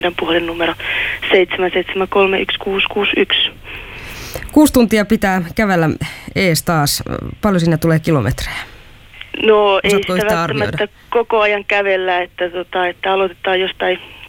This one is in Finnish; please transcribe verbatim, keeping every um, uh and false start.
meidän puhelinnumero seitsemän seitsemän kolme yksi kuusi kuusi yksi. Kuusi tuntia pitää kävellä ees taas. Paljon siinä tulee kilometrejä? No ei Osaatko sitä yhtään välttämättä arvioida? koko ajan kävellä, että, tota, että aloitetaan jostain